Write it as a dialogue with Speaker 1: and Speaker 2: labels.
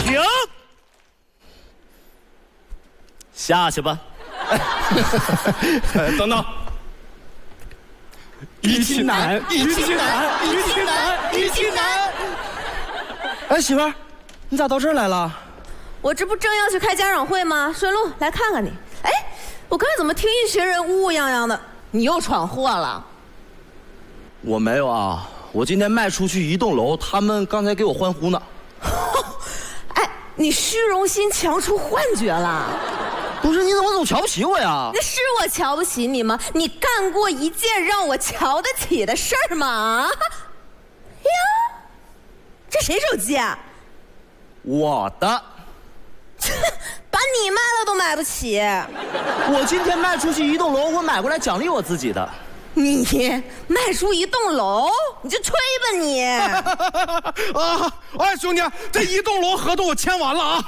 Speaker 1: 停，下去吧。等等，
Speaker 2: 一期男。哎，媳妇儿，你咋到这儿来了？
Speaker 3: 我这不正要去开家长会吗？顺路来看看你。哎，我刚才怎么听一群人乌乌泱泱的？你又闯祸了？
Speaker 2: 我没有啊，我今天卖出去一栋楼，他们刚才给我欢呼呢。
Speaker 3: 哎，你虚荣心强出幻觉了？
Speaker 2: 不是，你怎么总瞧不起我呀？
Speaker 3: 那是我瞧不起你吗？你干过一件让我瞧得起的事儿吗？呀，这谁手机啊？
Speaker 2: 我的。
Speaker 3: 把你卖了都买不起。
Speaker 2: 我今天卖出去一栋楼，我买过来奖励我自己的。
Speaker 3: 你卖出一栋楼，你就吹吧你。
Speaker 1: 啊！哎，兄弟，这一栋楼合同我签完了啊。